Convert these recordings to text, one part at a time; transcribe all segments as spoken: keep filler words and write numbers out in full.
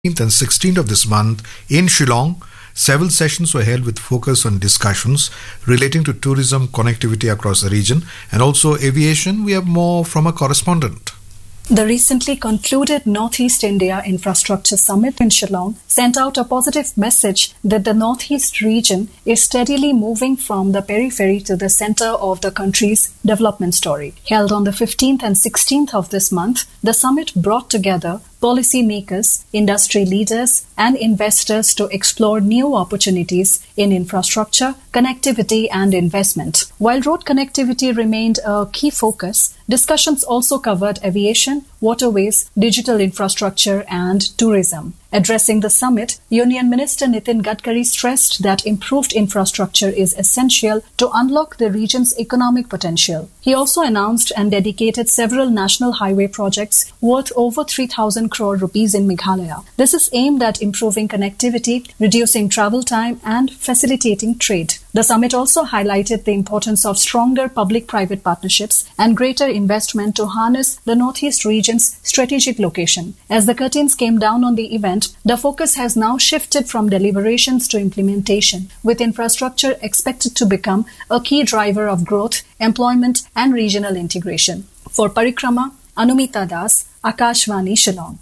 and sixteenth of this month in Shillong. Several sessions were held with focus on discussions relating to tourism connectivity across the region and also aviation. We have more from a correspondent. The recently concluded Northeast India Infrastructure Summit in Shillong sent out a positive message that the Northeast region is steadily moving from the periphery to the center of the country's development story. Held on the fifteenth and sixteenth of this month, the summit brought together policymakers, industry leaders, and investors to explore new opportunities in infrastructure, connectivity, and investment. While road connectivity remained a key focus, discussions also covered aviation, waterways, digital infrastructure, and tourism. Addressing the summit, Union Minister Nitin Gadkari stressed that improved infrastructure is essential to unlock the region's economic potential. He also announced and dedicated several national highway projects worth over three thousand crore rupees in Meghalaya. This is aimed at improving connectivity, reducing travel time, and facilitating trade. The summit also highlighted the importance of stronger public-private partnerships and greater investment to harness the Northeast region's strategic location. As the curtains came down on the event, the focus has now shifted from deliberations to implementation, with infrastructure expected to become a key driver of growth, employment, and regional integration. For Parikrama, Anumita Das, Akashvani, Shillong.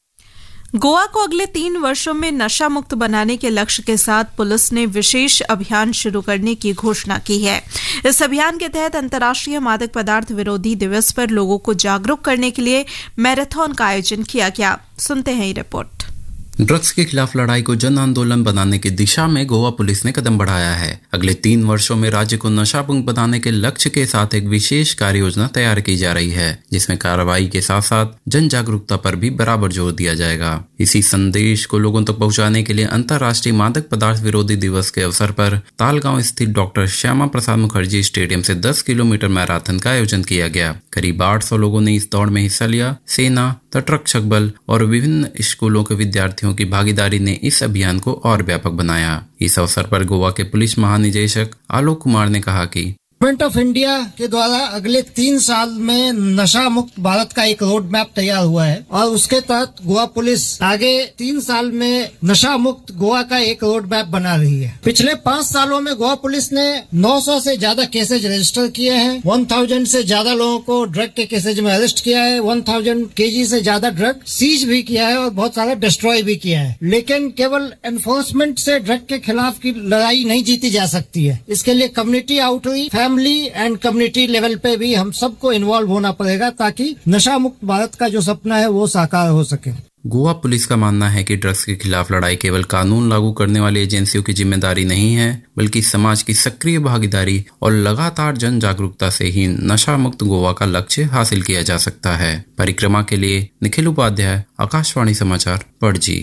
Goa को अगले तीन वर्षों में नशा मुक्त बनाने के लक्ष्य के साथ पुलिस ने विशेष अभियान शुरू करने की घोषणा की है। इस अभियान के तहत अंतर्राष्ट्रीय मादक पदार्थ विरोधी दिवस पर लोगों को जागरूक करने के लिए मैराथन का आयोजन किया गया। सुनते हैं ये रिपोर्ट। ड्रग्स के खिलाफ लड़ाई को जन आंदोलन बनाने की दिशा में गोवा पुलिस ने कदम बढ़ाया है। अगले तीन वर्षों में राज्य को नशा मुक्त बनाने के लक्ष्य के साथ एक विशेष कार्य योजना तैयार की जा रही है, जिसमें कार्रवाई के साथ साथ जन जागरूकता पर भी बराबर जोर दिया जाएगा। इसी संदेश को लोगों तक पहुंचाने के लिए अंतर्राष्ट्रीय मादक पदार्थ विरोधी दिवस के अवसर पर तालगांव स्थित डॉक्टर श्यामा प्रसाद मुखर्जी स्टेडियम से दस किलोमीटर मैराथन का आयोजन किया गया। करीब आठ सौ लोगों ने इस दौड़ में हिस्सा लिया। सेना, तटरक्षक बल और विभिन्न स्कूलों के विद्यार्थियों की भागीदारी ने इस अभियान को और व्यापक बनाया। इस अवसर पर गोवा के पुलिस महानिदेशक आलोक कुमार ने कहा कि गवर्नमेंट ऑफ इंडिया के द्वारा अगले तीन साल में नशा मुक्त भारत का एक रोड मैप तैयार हुआ है और उसके तहत गोवा पुलिस आगे तीन साल में नशा मुक्त गोवा का एक रोड मैप बना रही है। पिछले पाँच सालों में गोवा पुलिस ने नौ सौ से ज्यादा केसेज रजिस्टर किए हैं, एक हज़ार से ज्यादा लोगों को ड्रग के केसेज में अरेस्ट किया है, एक हज़ार केजी से ज्यादा ड्रग सीज भी किया है और बहुत सारा डिस्ट्रॉय भी किया है। लेकिन केवल एनफोर्समेंट से ड्रग के खिलाफ की लड़ाई नहीं जीती जा सकती है। इसके लिए community outreach, family and community level पे भी हम सबको इन्वॉल्व होना पड़ेगा ताकि नशा मुक्त भारत का जो सपना है वो साकार हो सके। गोवा पुलिस का मानना है कि ड्रग्स के खिलाफ लड़ाई केवल कानून लागू करने वाली एजेंसियों की जिम्मेदारी नहीं है, बल्कि समाज की सक्रिय भागीदारी और लगातार जन जागरूकता से ही नशा मुक्त गोवा का लक्ष्य हासिल किया जा सकता है। परिक्रमा के लिए निखिल उपाध्याय, आकाशवाणी समाचार, पणजी।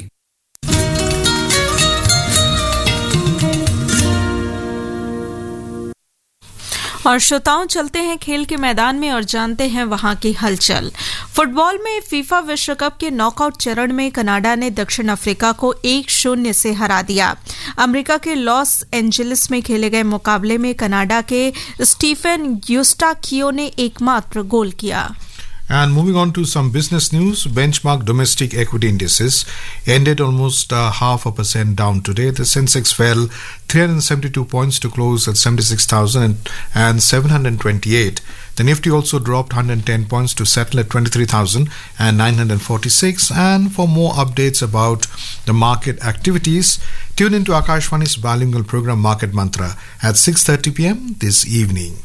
और श्रोताओं, चलते हैं खेल के मैदान में और जानते हैं वहां की हलचल। फुटबॉल में फीफा विश्व कप के नॉकआउट चरण में कनाडा ने दक्षिण अफ्रीका को एक शून्य से हरा दिया। अमेरिका के लॉस एंजलिस में खेले गए मुकाबले में कनाडा के स्टीफन यूस्टाकियो ने एकमात्र गोल किया। And moving on to some business news, benchmark domestic equity indices ended almost uh, half a percent down today. The Sensex fell three hundred seventy-two points to close at seventy-six thousand seven hundred twenty-eight. The Nifty also dropped one hundred ten points to settle at twenty-three thousand nine hundred forty-six. And for more updates about the market activities, tune into Akashvani's bilingual program Market Mantra at six thirty p.m. this evening.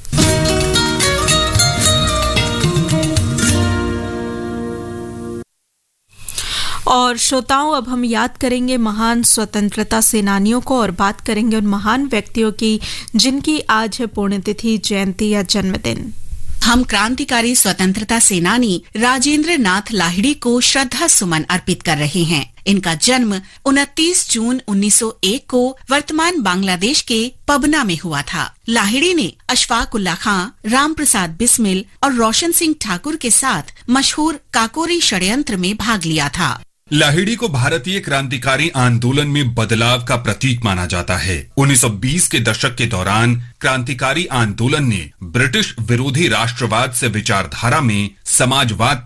और श्रोताओं, अब हम याद करेंगे महान स्वतंत्रता सेनानियों को और बात करेंगे उन महान व्यक्तियों की जिनकी आज है पुण्यतिथि, जयंती या जन्मदिन। हम क्रांतिकारी स्वतंत्रता सेनानी राजेंद्र नाथ लाहिड़ी को श्रद्धा सुमन अर्पित कर रहे हैं। इनका जन्म उनतीस जून उन्नीस सौ एक को वर्तमान बांग्लादेश के पबना में हुआ था। लाहिड़ी ने अशफाक उल्लाह खां, राम प्रसाद बिस्मिल और रोशन सिंह ठाकुर के साथ मशहूर काकोरी षड्यंत्र में भाग लिया था। लाहिड़ी को भारतीय क्रांतिकारी आंदोलन में बदलाव का प्रतीक माना जाता है। उन्नीस सौ बीस के दशक के दौरान क्रांतिकारी आंदोलन ने ब्रिटिश विरोधी राष्ट्रवाद से विचारधारा में समाजवाद तक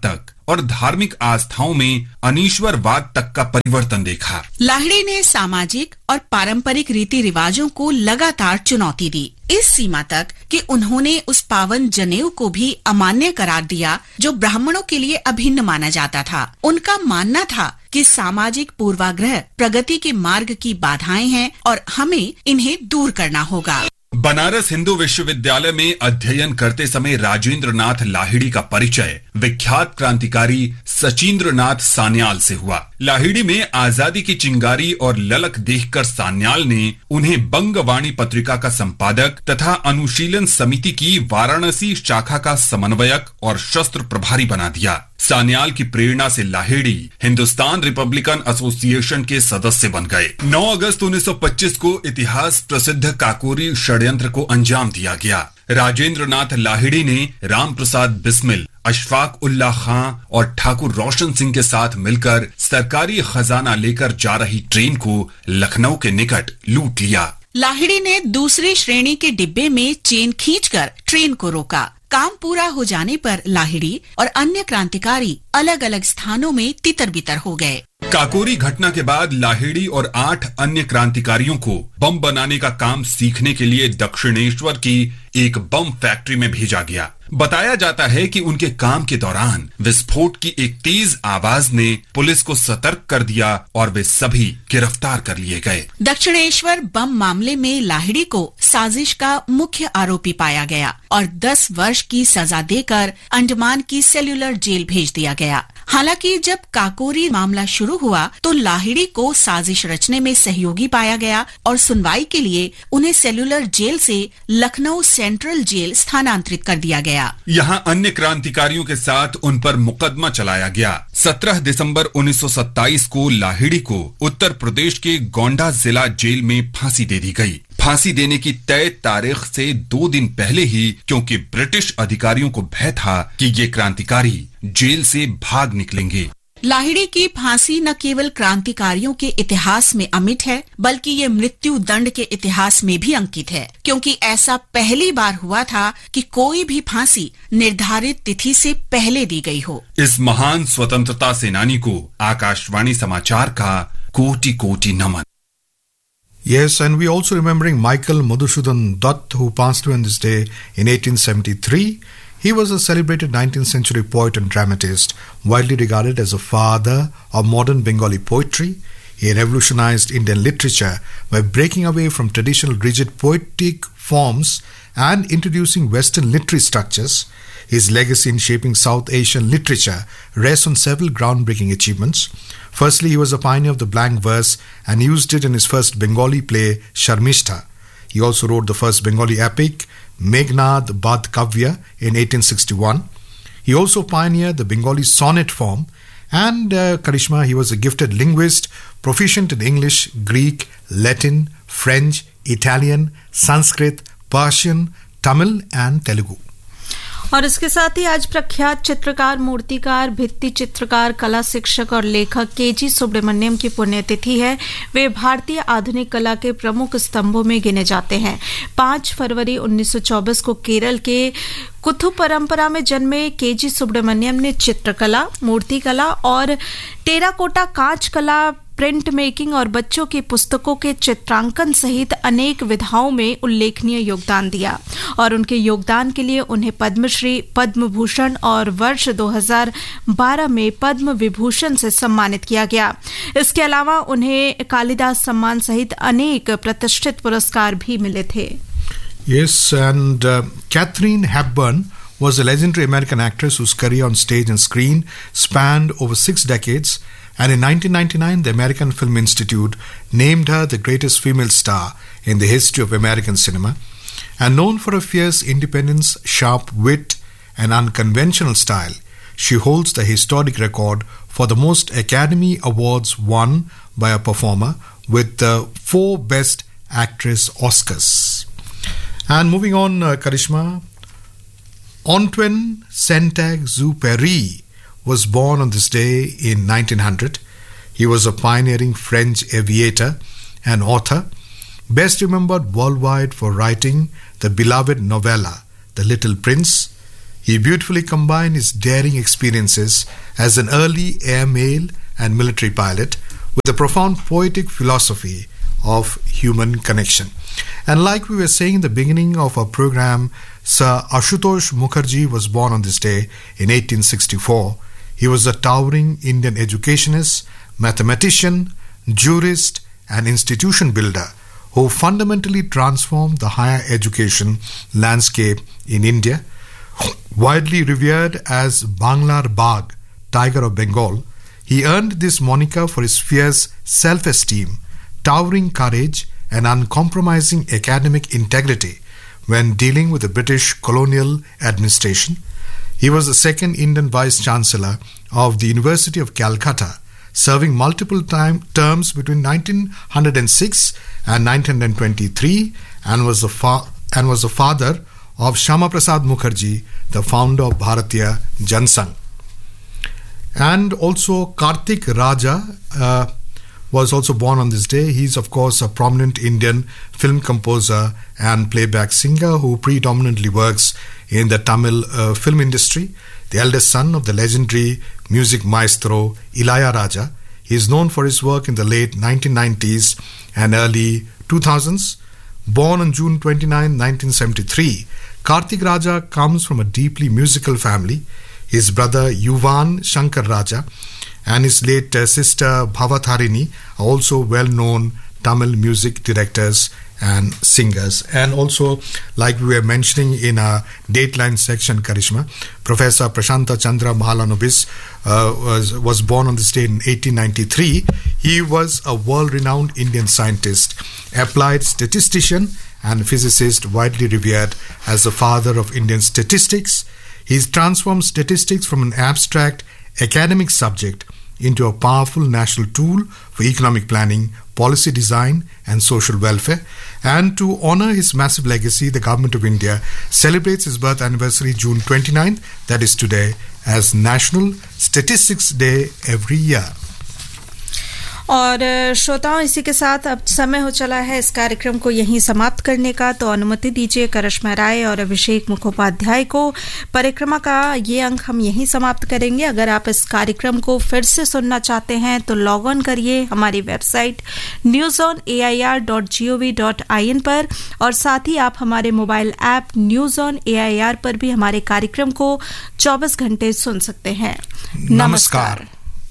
और धार्मिक आस्थाओं में अनीश्वरवाद तक का परिवर्तन देखा। लाहिड़ी ने सामाजिक और पारंपरिक रीति रिवाजों को लगातार चुनौती दी, इस सीमा तक कि उन्होंने उस पावन जनेऊ को भी अमान्य करार दिया जो ब्राह्मणों के लिए अभिन्न माना जाता था। उनका मानना था कि सामाजिक पूर्वाग्रह प्रगति के मार्ग की बाधाएं हैं और हमें इन्हें दूर करना होगा। बनारस हिंदू विश्वविद्यालय में अध्ययन करते समय राजेंद्र नाथ लाहिड़ी का परिचय विख्यात क्रांतिकारी सचिंद्र नाथ सान्याल से हुआ। लाहिड़ी में आजादी की चिंगारी और ललक देखकर सान्याल ने उन्हें बंगवाणी पत्रिका का संपादक तथा अनुशीलन समिति की वाराणसी शाखा का समन्वयक और शस्त्र प्रभारी बना दिया। सान्याल की प्रेरणा से लाहिड़ी हिंदुस्तान रिपब्लिकन एसोसिएशन के सदस्य बन गए। नौ अगस्त उन्नीस सौ पच्चीस को इतिहास प्रसिद्ध काकोरी षड्यंत्र को अंजाम दिया गया। राजेंद्र नाथ लाहिड़ी ने राम प्रसाद बिस्मिल, अशफाक उल्ला खां और ठाकुर रोशन सिंह के साथ मिलकर सरकारी खजाना लेकर जा रही ट्रेन को लखनऊ के निकट लूट लिया। लाहिड़ी ने दूसरी श्रेणी के डिब्बे में चेन खींचकर ट्रेन को रोका। काम पूरा हो जाने पर लाहिड़ी और अन्य क्रांतिकारी अलग अलग स्थानों में तितर बितर हो गए। काकोरी घटना के बाद लाहिड़ी और आठ अन्य क्रांतिकारियों को बम बनाने का काम सीखने के लिए दक्षिणेश्वर की एक बम फैक्ट्री में भेजा गया। बताया जाता है कि उनके काम के दौरान विस्फोट की एक तेज आवाज ने पुलिस को सतर्क कर दिया और वे सभी गिरफ्तार कर लिए गए। दक्षिणेश्वर बम मामले में लाहिड़ी को साजिश का मुख्य आरोपी पाया गया और दस वर्ष की सजा देकर अंडमान की सेल्यूलर जेल भेज दिया गया। हालांकि जब काकोरी मामला शुरू हुआ तो लाहिड़ी को साजिश रचने में सहयोगी पाया गया और सुनवाई के लिए उन्हें सेल्यूलर जेल से लखनऊ सेंट्रल जेल स्थानांतरित कर दिया गया। यहाँ अन्य क्रांतिकारियों के साथ उन पर मुकदमा चलाया गया। सत्रह दिसंबर उन्नीस सौ सत्ताईस को लाहिड़ी को उत्तर प्रदेश के गोंडा जिला जेल में फांसी दे दी गई। फांसी देने की तय तारीख से दो दिन पहले ही, क्योंकि ब्रिटिश अधिकारियों को भय था कि ये क्रांतिकारी जेल से भाग निकलेंगे। लाहिड़ी की फांसी न केवल क्रांतिकारियों के इतिहास में अमिट है, बल्कि ये मृत्यु दंड के इतिहास में भी अंकित है, क्योंकि ऐसा पहली बार हुआ था कि कोई भी फांसी निर्धारित तिथि से पहले दी गई हो। इस महान स्वतंत्रता सेनानी को आकाशवाणी समाचार का कोटि कोटि नमन। Yes, and we also remembering Michael Madhusudan Dutt, who passed away on this day in eighteen seventy-three. He was a celebrated nineteenth century poet and dramatist, widely regarded as a father of modern Bengali poetry. He revolutionized Indian literature by breaking away from traditional rigid poetic forms and introducing Western literary structures. His legacy in shaping South Asian literature rests on several groundbreaking achievements. Firstly, he was a pioneer of the blank verse and used it in his first Bengali play, Sharmishta. He also wrote the first Bengali epic, Meghnad Bad Kavya, in eighteen sixty-one. He also pioneered the Bengali sonnet form. And uh, Karishma, he was a gifted linguist, proficient in English, Greek, Latin, French, Italian, Sanskrit, Persian, Tamil and Telugu. और इसके साथ ही आज प्रख्यात चित्रकार, मूर्तिकार, भित्ति चित्रकार, कला शिक्षक और लेखक केजी सुब्रमण्यम की पुण्यतिथि है। वे भारतीय आधुनिक कला के प्रमुख स्तंभों में गिने जाते हैं। पाँच फरवरी उन्नीस सौ चौबीस को केरल के कुथु परंपरा में जन्मे केजी सुब्रमण्यम ने चित्रकला, मूर्तिकला और टेराकोटा कांच कला, प्रिंट मेकिंग और बच्चों की पुस्तकों के चित्रांकन सहित अनेक विधाओं में उल्लेखनीय योगदान दिया और उनके योगदान के लिए उन्हें पद्मश्री, पद्म भूषण और वर्ष दो हज़ार बारह में पद्म विभूषण से सम्मानित किया गया। इसके अलावा उन्हें कालिदास सम्मान सहित अनेक प्रतिष्ठित पुरस्कार भी मिले थे। Yes, and uh, Katharine Hepburn was a legendary American actress whose career on stage and screen spanned over six decades. And in nineteen ninety-nine, the American Film Institute named her the greatest female star in the history of American cinema. And known for her fierce independence, sharp wit, and unconventional style, she holds the historic record for the most Academy Awards won by a performer with the four Best Actress Oscars. And moving on, uh, Karishma, Antoine Saint-Exupéry was born on this day in nineteen hundred. He was a pioneering French aviator and author, best remembered worldwide for writing the beloved novella The Little Prince, He beautifully combined his daring experiences as an early air mail and military pilot with a profound poetic philosophy of human connection. And like we were saying in the beginning of our program, Sir Ashutosh Mukherjee was born on this day in eighteen sixty-four. He was a towering Indian educationist, mathematician, jurist, and institution builder who fundamentally transformed the higher education landscape in India. Widely revered as Banglar Bagh, Tiger of Bengal, he earned this moniker for his fierce self-esteem, towering courage, and uncompromising academic integrity when dealing with the British colonial administration. He was the second Indian Vice-Chancellor of the University of Calcutta, serving multiple time, terms between nineteen oh six and nineteen twenty-three, and was the fa- and was the father of Shama Prasad Mukherjee, the founder of Bharatiya Jansangh. And also Kartik Raja uh, was also born on this day. He is, of course, a prominent Indian film composer and playback singer who predominantly works in the Tamil uh, film industry. The eldest son of the legendary music maestro Ilayaraja. He is known for his work in the late nineteen nineties and early two thousands. Born on June twenty-ninth, nineteen seventy-three, Kartik Raja comes from a deeply musical family. His brother Yuvan Shankar Raja and his late uh, sister Bhavatharini are also well-known Tamil music directors and singers. And also, like we were mentioning in our Dateline section, Karishma, Professor Prashanta Chandra Mahalanobis uh, was, was born on this day in eighteen ninety-three. He was a world-renowned Indian scientist, applied statistician and physicist, widely revered as the father of Indian statistics. He's transformed statistics from an abstract academic subject into a powerful national tool for economic planning, policy design and social welfare. And to honor his massive legacy, the Government of India celebrates his birth anniversary June twenty-ninth, that is today, as National Statistics Day every year. और श्रोताओं, इसी के साथ अब समय हो चला है इस कार्यक्रम को यहीं समाप्त करने का, तो अनुमति दीजिए करिश्मा राय और अभिषेक मुखोपाध्याय को परिक्रमा का ये अंक हम यहीं समाप्त करेंगे। अगर आप इस कार्यक्रम को फिर से सुनना चाहते हैं तो लॉग ऑन करिए हमारी website news on A I R dot G O V dot I N पर, और साथ ही आप हमारे mobile app news on A I R पर भी हमारे कार्यक्रम को चौबीस घंटे सुन सकते हैं। नमस्कार।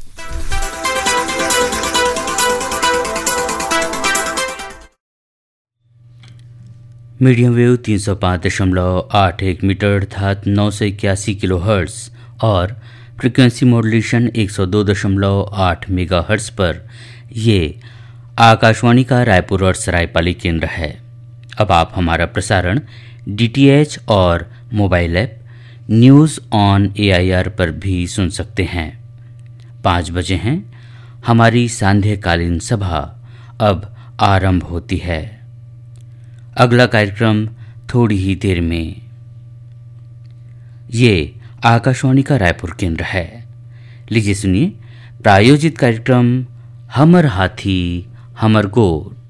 मीडियम वेव तीन सौ पाँच दशमलव आठ एक मीटर अर्थात नौ सौ इक्यासी किलो हर्ट्स और फ्रिक्वेंसी मॉड्यूलेशन एक सौ दो दशमलव आठ मेगा हर्ट्स पर ये आकाशवाणी का रायपुर और सरायपाली केंद्र है। अब आप हमारा प्रसारण डी टी एच और mobile app news on A I R पर भी सुन सकते हैं। पाँच बजे हैं, हमारी सांध्यकालीन सभा अब आरंभ होती है। अगला कार्यक्रम थोड़ी ही देर में। ये आकाशवाणी का रायपुर केंद्र है। लीजिए सुनिए प्रायोजित कार्यक्रम हमर हाथी हमर गोठ।